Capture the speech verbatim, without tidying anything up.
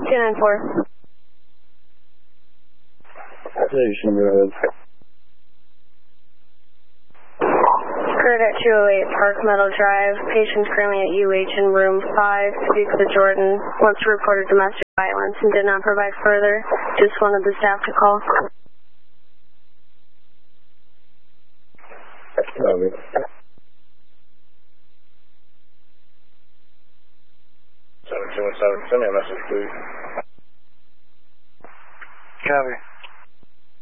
two nine four. Station, go ahead. Occurred at two oh eight Park Meadow Drive. Patient currently at U H in room five. Speaks to Jordan. Wants to report domestic violence and did not provide further. Just wanted the staff to call. Copy. seven two one seven, send me a message, please. Copy.